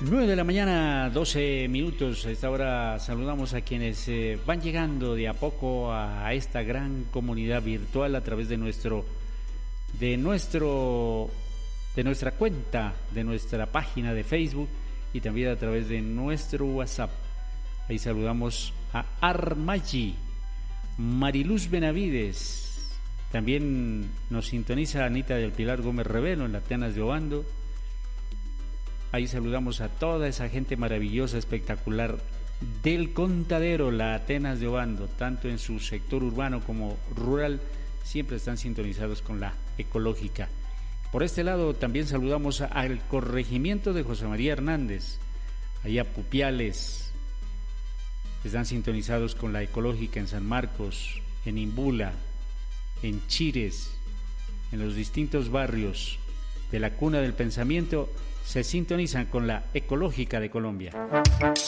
9 de la mañana, 12 minutos. A esta hora saludamos a quienes van llegando de a poco a esta gran comunidad virtual a través de nuestra cuenta, de nuestra página de Facebook y también a través de nuestro WhatsApp. Ahí saludamos a Armagi, Mariluz Benavides. También nos sintoniza Anita del Pilar Gómez Revelo en la Atenas de Obando. Ahí saludamos a toda esa gente maravillosa, espectacular del Contadero, la Atenas de Obando, tanto en su sector urbano como rural, siempre están sintonizados con la ecológica. Por este lado también saludamos al corregimiento de José María Hernández, allá Pupiales, están sintonizados con la ecológica en San Marcos, en Imbula, en Chires, en los distintos barrios de la cuna del pensamiento, se sintonizan con la ecológica de Colombia.